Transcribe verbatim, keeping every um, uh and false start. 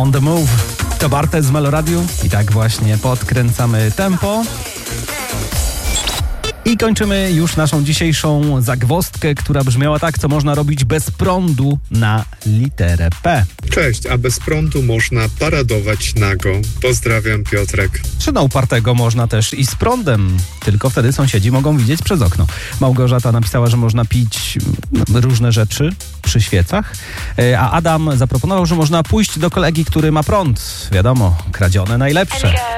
On the Move. To Bartes z Meloradiu i tak właśnie podkręcamy tempo. I kończymy już naszą dzisiejszą zagwozdkę, która brzmiała tak, co można robić bez prądu na literę P. Cześć, a bez prądu można paradować nago. Pozdrawiam, Piotrek. Czy upartego można też i z prądem, tylko wtedy sąsiedzi mogą widzieć przez okno. Małgorzata napisała, że można pić różne rzeczy przy świecach, a Adam zaproponował, że można pójść do kolegi, który ma prąd. Wiadomo, kradzione najlepsze.